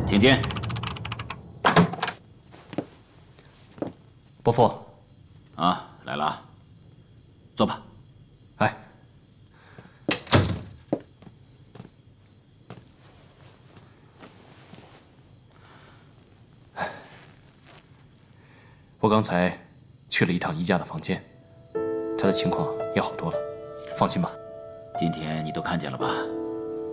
请进。 伯父， 啊，来了，坐吧。 哎，我刚才去了一趟宜家的房间，他的情况也好多了，放心吧。 今天你都看见了吧？